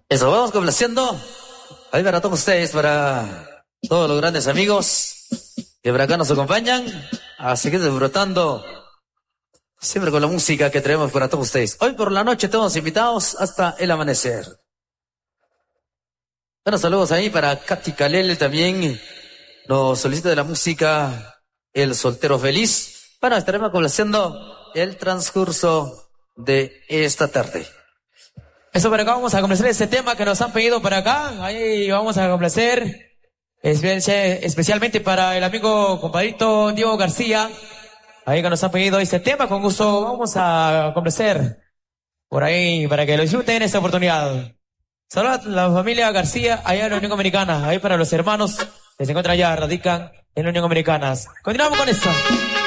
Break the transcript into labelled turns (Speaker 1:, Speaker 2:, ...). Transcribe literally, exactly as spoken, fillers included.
Speaker 1: Eso, vamos complaciendo. Ahí para todos ustedes, para todos los grandes amigos que por acá nos acompañan a seguir disfrutando siempre con la música que traemos para todos ustedes. Hoy por la noche estamos invitados hasta el amanecer. Bueno, saludos ahí para Katy Kalel también. Nos solicita de la música El Soltero Feliz. Bueno, estaremos complaciendo el transcurso de esta tarde.
Speaker 2: Eso, por acá vamos a complacer este tema que nos han pedido para acá. Ahí vamos a complacer especialmente para el amigo compadrito Diego García. Ahí que nos han pedido este tema, con gusto vamos a complacer por ahí para que lo disfruten esta oportunidad. Saludos a la familia García allá en la Unión Americana. Ahí para los hermanos que se encuentran allá, radican en la Unión Americana. Continuamos con esto.